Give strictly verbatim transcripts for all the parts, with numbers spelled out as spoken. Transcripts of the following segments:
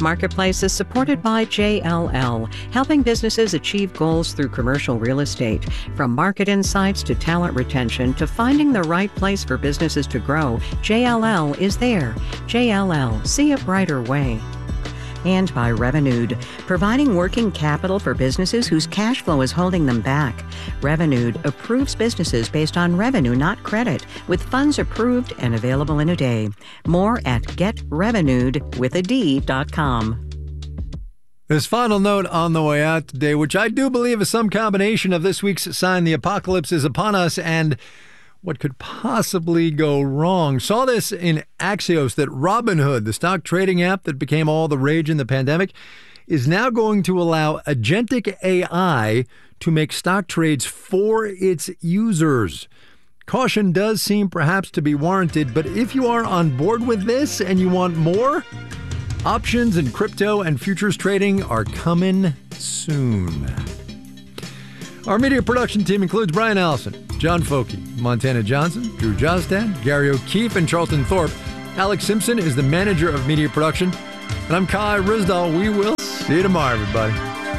Marketplace is supported by J L L, helping businesses achieve goals through commercial real estate. From market insights to talent retention to finding the right place for businesses to grow, J L L is there. J L L, see a brighter way. And by Revenued, providing working capital for businesses whose cash flow is holding them back. Revenued approves businesses based on revenue, not credit, with funds approved and available in a day. More at get revenued with a D dot com. This final note on the way out today, which I do believe is some combination of this week's sign the apocalypse is upon us and what could possibly go wrong. Saw this in Axios that Robinhood, the stock trading app that became all the rage in the pandemic, is now going to allow agentic A I to make stock trades for its users. Caution does seem perhaps to be warranted, but if you are on board with this and you want more, options and crypto and futures trading are coming soon. Our media production team includes Brian Allison, John Foki, Montana Johnson, Drew Jostad, Gary O'Keefe, and Charlton Thorpe. Alex Simpson is the manager of media production. And I'm Kai Rizdal. We will see you tomorrow, everybody.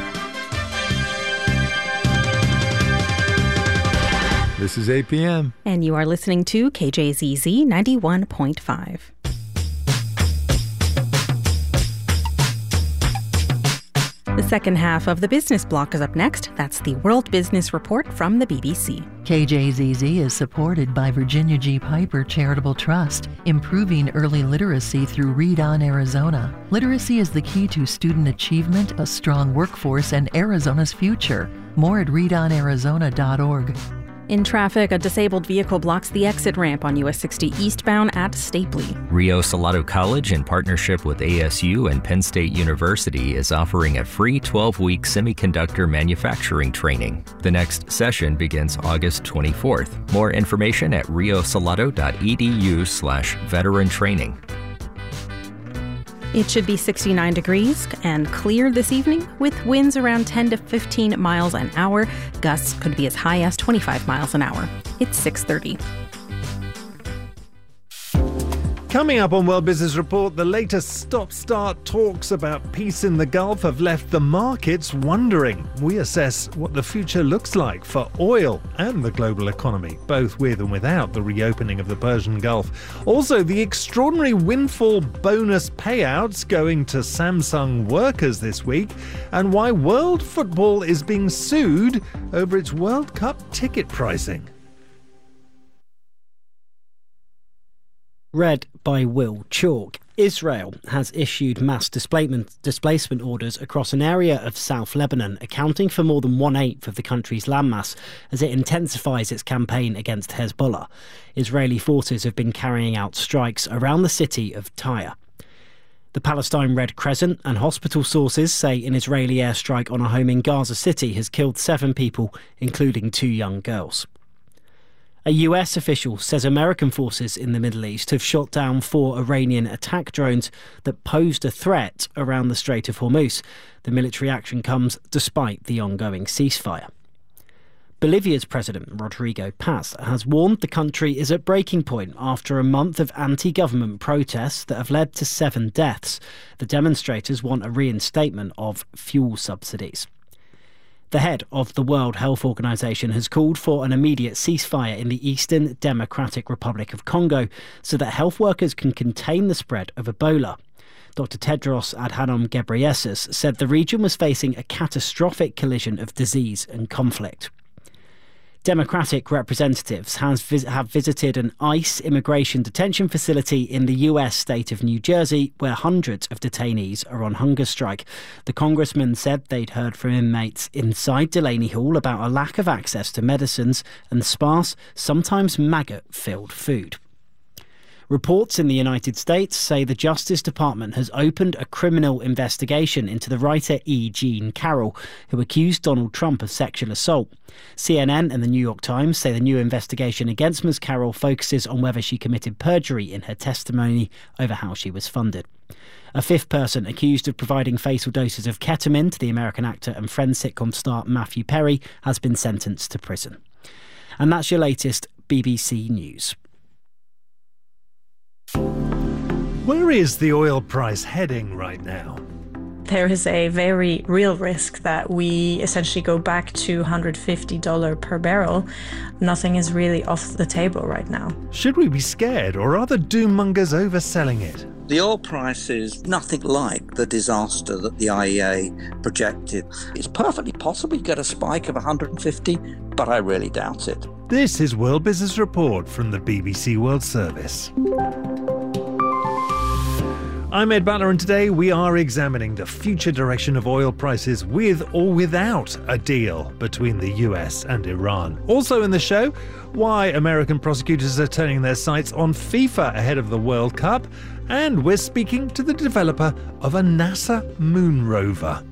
This is eight p.m. And you are listening to K J Z Z ninety-one point five. The second half of the business block is up next. That's the World Business Report from the B B C. K J Z Z is supported by Virginia G. Piper Charitable Trust, improving early literacy through Read On Arizona. Literacy is the key to student achievement, a strong workforce, and Arizona's future. More at read on arizona dot org. In traffic, a disabled vehicle blocks the exit ramp on U S sixty eastbound at Stapley. Rio Salado College, in partnership with A S U and Penn State University, is offering a free twelve-week semiconductor manufacturing training. The next session begins August twenty-fourth. More information at riosalado dot e d u slash veteran training. It should be sixty-nine degrees and clear this evening with winds around ten to fifteen miles an hour. Gusts could be as high as twenty-five miles an hour. It's six thirty. Coming up on World Business Report, the latest stop-start talks about peace in the Gulf have left the markets wondering. We assess what the future looks like for oil and the global economy, both with and without the reopening of the Persian Gulf. Also, the extraordinary windfall bonus payouts going to Samsung workers this week, and why world football is being sued over its World Cup ticket pricing. Read by Will Chalk. Israel has issued mass displacement, displacement orders across an area of South Lebanon, accounting for more than one-eighth of the country's landmass as it intensifies its campaign against Hezbollah. Israeli forces have been carrying out strikes around the city of Tyre. The Palestine Red Crescent and hospital sources say an Israeli airstrike on a home in Gaza City has killed seven people, including two young girls. A U S official says American forces in the Middle East have shot down four Iranian attack drones that posed a threat around the Strait of Hormuz. The military action comes despite the ongoing ceasefire. Bolivia's President Rodrigo Paz has warned the country is at breaking point after a month of anti-government protests that have led to seven deaths. The demonstrators want a reinstatement of fuel subsidies. The head of the World Health Organization has called for an immediate ceasefire in the Eastern Democratic Republic of Congo so that health workers can contain the spread of Ebola. Doctor Tedros Adhanom Ghebreyesus said the region was facing a catastrophic collision of disease and conflict. Democratic representatives has vis- have visited an ICE immigration detention facility in the U S state of New Jersey, where hundreds of detainees are on hunger strike. The congressman said they'd heard from inmates inside Delaney Hall about a lack of access to medicines and sparse, sometimes maggot-filled food. Reports in the United States say the Justice Department has opened a criminal investigation into the writer E. Jean Carroll, who accused Donald Trump of sexual assault. C N N and the New York Times say the new investigation against Miz Carroll focuses on whether she committed perjury in her testimony over how she was funded. A fifth person accused of providing fatal doses of ketamine to the American actor and Friends sitcom star Matthew Perry has been sentenced to prison. And that's your latest B B C News. Where is the oil price heading right now? There is a very real risk that we essentially go back to one hundred fifty dollars per barrel. Nothing is really off the table right now. Should we be scared, or are the doommongers overselling it? The oil price is nothing like the disaster that the I E A projected. It's perfectly possible you get a spike of one hundred fifty, but I really doubt it. This is World Business Report from the B B C World Service. I'm Ed Butler, and today we are examining the future direction of oil prices with or without a deal between the U S and Iran. Also in the show, why American prosecutors are turning their sights on FIFA ahead of the World Cup, and we're speaking to the developer of a NASA moon rover.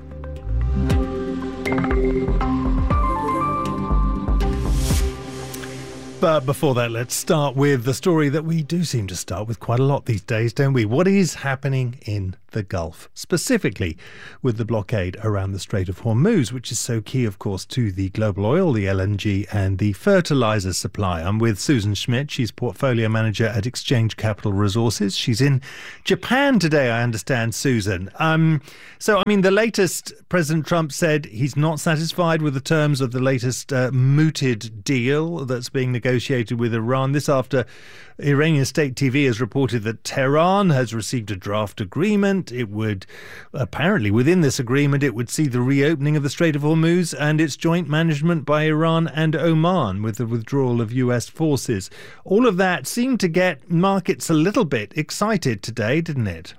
But before that, let's start with the story that we do seem to start with quite a lot these days, don't we? What is happening in the Gulf, specifically with the blockade around the Strait of Hormuz, which is so key, of course, to the global oil, the L N G and the fertilizer supply. I'm with Susan Schmidt. She's portfolio manager at Exchange Capital Resources. She's in Japan today, I understand, Susan. Um, so, I mean, the latest, President Trump said he's not satisfied with the terms of the latest uh, mooted deal that's being negotiated with Iran. This after Iranian state T V has reported that Tehran has received a draft agreement. It would, apparently within this agreement, it would see the reopening of the Strait of Hormuz and its joint management by Iran and Oman with the withdrawal of U S forces. All of that seemed to get markets a little bit excited today, didn't it?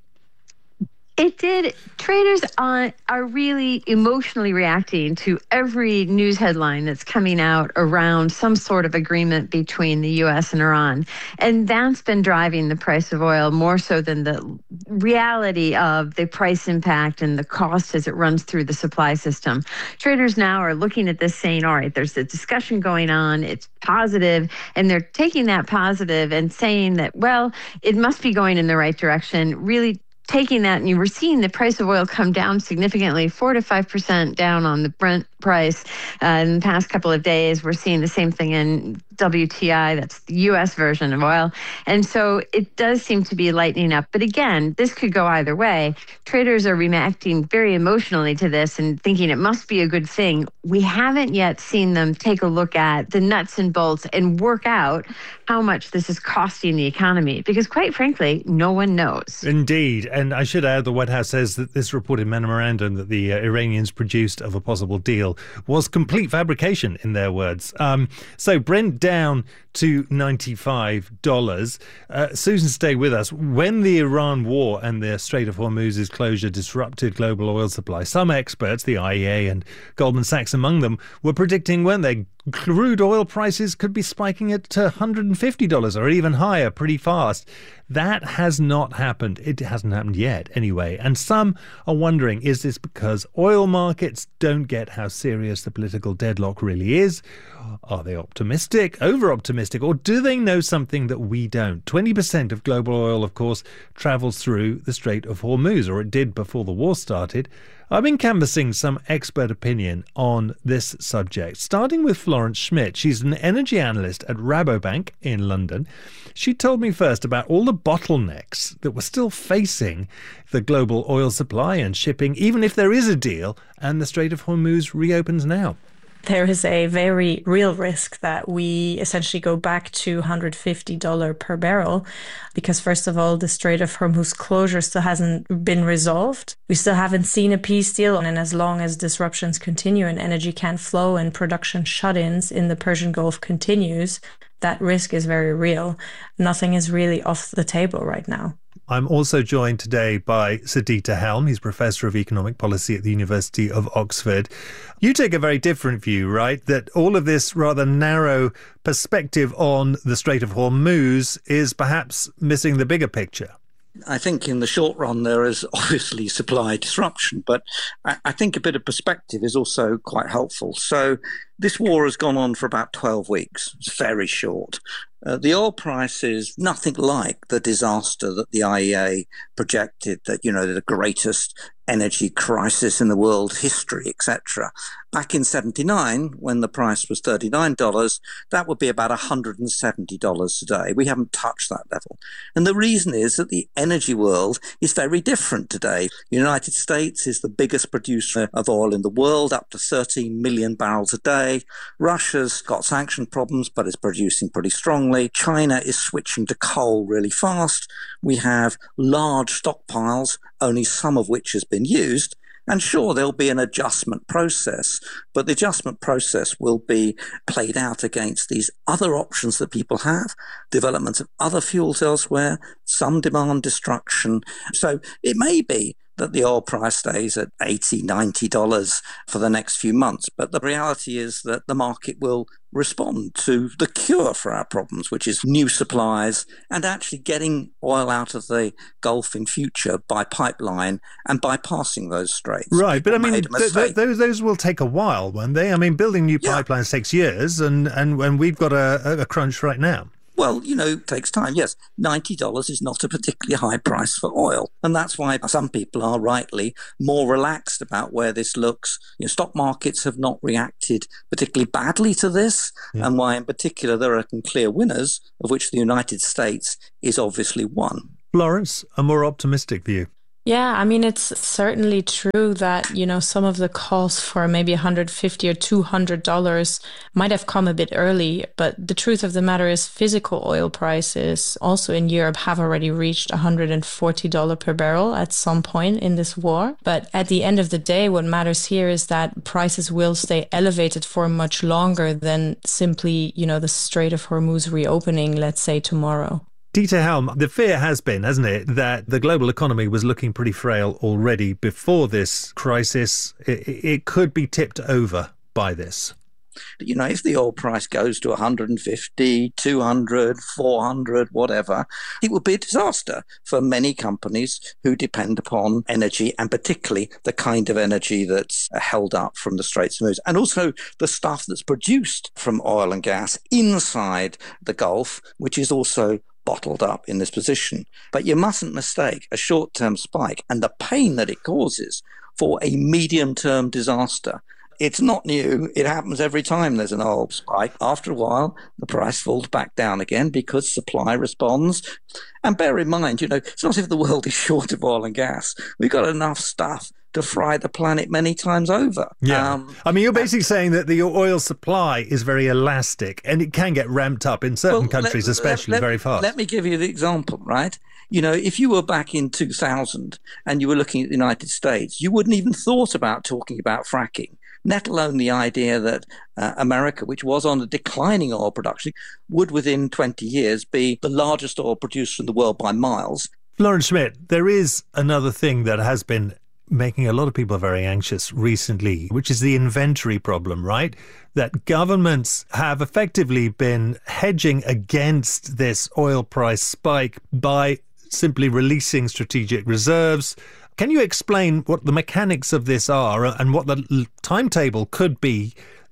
It did. Traders are, are really emotionally reacting to every news headline that's coming out around some sort of agreement between the U S and Iran. And that's been driving the price of oil more so than the reality of the price impact and the cost as it runs through the supply system. Traders now are looking at this saying, all right, there's a discussion going on, it's positive, and they're taking that positive and saying that, well, it must be going in the right direction, really taking that, and you were seeing the price of oil come down significantly, four to five percent down on the Brent price uh, in the past couple of days. We're seeing the same thing in W T I, that's the U S version of oil. And so it does seem to be lightening up. But again, this could go either way. Traders are reacting very emotionally to this and thinking it must be a good thing. We haven't yet seen them take a look at the nuts and bolts and work out how much this is costing the economy, because quite frankly, no one knows. Indeed. And I should add, the White House says that this reported memorandum that the uh, Iranians produced of a possible deal was complete fabrication, in their words. Um, so Brent down to ninety-five dollars. Uh, Susan, stay with us. When the Iran war and the Strait of Hormuz's closure disrupted global oil supply, some experts, the I E A and Goldman Sachs among them, were predicting, weren't they, crude oil prices could be spiking at one hundred fifty dollars or even higher pretty fast. That has not happened. It hasn't happened yet, anyway. And some are wondering, is this because oil markets don't get how serious the political deadlock really is? Are they optimistic, over-optimistic, or do they know something that we don't? twenty percent of global oil, of course, travels through the Strait of Hormuz, or it did before the war started. I've been canvassing some expert opinion on this subject, starting with Florence Schmidt. She's an energy analyst at Rabobank in London. She told me first about all the bottlenecks that we're still facing the global oil supply and shipping, even if there is a deal and the Strait of Hormuz reopens now. There is a very real risk that we essentially go back to one hundred fifty dollars per barrel because, first of all, the Strait of Hormuz closure still hasn't been resolved. We still haven't seen a peace deal. And as long as disruptions continue and energy can't flow and production shut-ins in the Persian Gulf continues, that risk is very real. Nothing is really off the table right now. I'm also joined today by Sadita Helm. He's Professor of Economic Policy at the University of Oxford. You take a very different view, right? That all of this rather narrow perspective on the Strait of Hormuz is perhaps missing the bigger picture. I think in the short run there is obviously supply disruption, but I think a bit of perspective is also quite helpful. So This war has gone on for about twelve weeks. It's very short. Uh, the oil price is nothing like the disaster that the I E A projected, that, you know, the greatest energy crisis in the world history, et cetera. Back in seventy-nine, when the price was thirty-nine dollars, that would be about one hundred seventy dollars today. We haven't touched that level. And the reason is that the energy world is very different today. The United States is the biggest producer of oil in the world, up to thirteen million barrels a day. Russia's got sanction problems, but is producing pretty strongly. China is switching to coal really fast. We have large stockpiles, only some of which has been used. And sure, there'll be an adjustment process, but the adjustment process will be played out against these other options that people have, development of other fuels elsewhere, some demand destruction. So it may be that the oil price stays at eighty dollars, ninety dollars for the next few months. But the reality is that the market will respond to the cure for our problems, which is new supplies and actually getting oil out of the Gulf in future by pipeline and bypassing those straits. Right, but I mean, th- th- those those will take a while, won't they? I mean, building new yeah. pipelines takes years, and, and, and we've got a, a crunch right now. Well, you know, it takes time. Yes, ninety dollars is not a particularly high price for oil. And that's why some people are rightly more relaxed about where this looks. You know, stock markets have not reacted particularly badly to this, yeah. and why in particular there are some clear winners, of which the United States is obviously one. Florence, a more optimistic view. Yeah, I mean, it's certainly true that, you know, some of the calls for maybe one hundred fifty dollars or two hundred dollars might have come a bit early. But the truth of the matter is physical oil prices also in Europe have already reached one hundred forty dollars per barrel at some point in this war. But at the end of the day, what matters here is that prices will stay elevated for much longer than simply, you know, the Strait of Hormuz reopening, let's say tomorrow. Dieter Helm, the fear has been, hasn't it, that the global economy was looking pretty frail already before this crisis. It, it could be tipped over by this. You know, if the oil price goes to one hundred fifty, two hundred, four hundred, whatever, it would be a disaster for many companies who depend upon energy, and particularly the kind of energy that's held up from the Straits of Hormuz, and also the stuff that's produced from oil and gas inside the Gulf, which is also bottled up in this position. But you mustn't mistake a short-term spike and the pain that it causes for a medium-term disaster. It's not new. It happens every time there's an oil spike. After a while, the price falls back down again because supply responds. And bear in mind, you know, it's not as if the world is short of oil and gas. We've got enough stuff to fry the planet many times over. Yeah. Um, I mean, you're basically saying that the oil supply is very elastic and it can get ramped up in certain well, countries, let, especially let, very fast. Let me give you the example, right? You know, if you were back in two thousand and you were looking at the United States, you wouldn't even thought about talking about fracking, let alone the idea that uh, America, which was on a declining oil production, would within twenty years be the largest oil producer in the world by miles. Florence Schmidt, there is another thing that has been making a lot of people very anxious recently, which is the inventory problem, right? That governments have effectively been hedging against this oil price spike by simply releasing strategic reserves. Can you explain what the mechanics of this are and what the timetable could be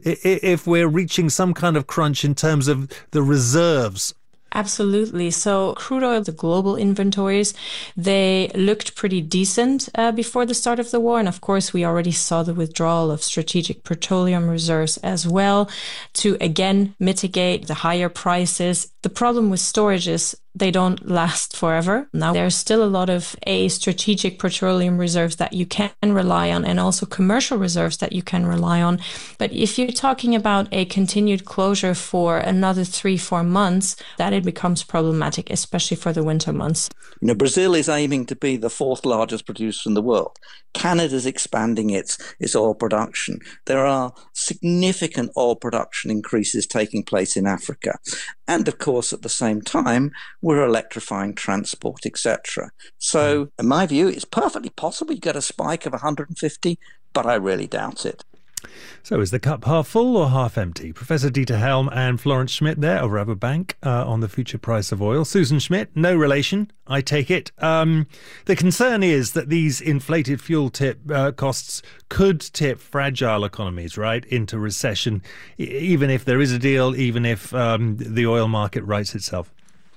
if we're reaching some kind of crunch in terms of the reserves? Absolutely. So crude oil, the global inventories, they looked pretty decent uh, before the start of the war. And of course, we already saw the withdrawal of strategic petroleum reserves as well to, again, mitigate the higher prices. The problem with storage is they don't last forever. Now, there's still a lot of A, strategic petroleum reserves that you can rely on, and also commercial reserves that you can rely on. But if you're talking about a continued closure for another three, four months, that it becomes problematic, especially for the winter months. You know, Brazil is aiming to be the fourth largest producer in the world. Canada's expanding its, its oil production. There are significant oil production increases taking place in Africa. And of course, at the same time, we're electrifying transport, et cetera. So, in my view, it's perfectly possible you get a spike of one hundred fifty, but I really doubt it. So is the cup half full or half empty? Professor Dieter Helm and Florence Schmidt there of Rabobank uh, on the future price of oil. Susan Schmidt, no relation, I take it. Um, the concern is that these inflated fuel tip uh, costs could tip fragile economies, right, into recession, e- even if there is a deal, even if um, the oil market rights itself.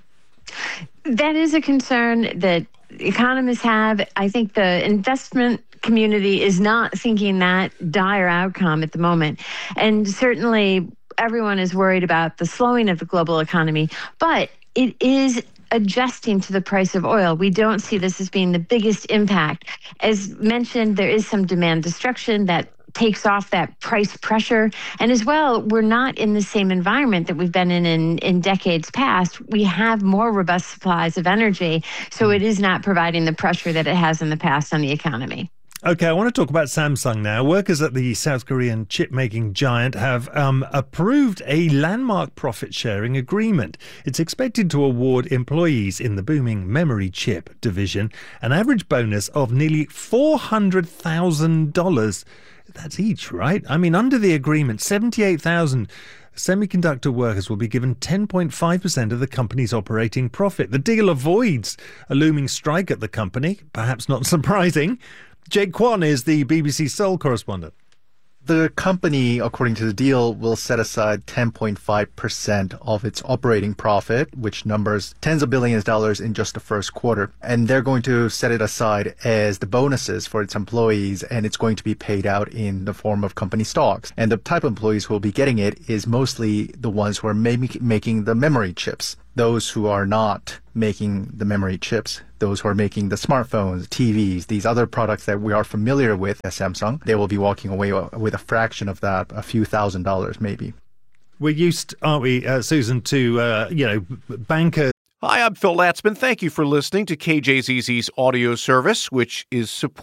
That is a concern that economists have. I think the investment community is not thinking that dire outcome at the moment. And certainly everyone is worried about the slowing of the global economy, but it is adjusting to the price of oil. We don't see this as being the biggest impact. As mentioned, there is some demand destruction that takes off that price pressure. And as well, we're not in the same environment that we've been in, in in decades past. We have more robust supplies of energy, so it is not providing the pressure that it has in the past on the economy. Okay, I want to talk about Samsung now. Workers at the South Korean chip-making giant have um, approved a landmark profit-sharing agreement. It's expected to award employees in the booming memory chip division an average bonus of nearly four hundred thousand dollars. That's each, right? I mean, under the agreement, seventy-eight thousand semiconductor workers will be given ten point five percent of the company's operating profit. The deal avoids a looming strike at the company, perhaps not surprising. Jake Kwan is the B B C Seoul correspondent. The company, according to the deal, will set aside ten point five percent of its operating profit, which numbers tens of billions of dollars in just the first quarter. And they're going to set it aside as the bonuses for its employees, and it's going to be paid out in the form of company stocks. And the type of employees who will be getting it is mostly the ones who are ma- making the memory chips. Those who are not making the memory chips, those who are making the smartphones, T Vs, these other products that we are familiar with as Samsung, they will be walking away with a fraction of that, a few thousand dollars maybe. We're used, aren't we, uh, Susan, to, uh, you know, bankers. Hi, I'm Phil Latzman. Thank you for listening to K J Z Z's audio service, which is supported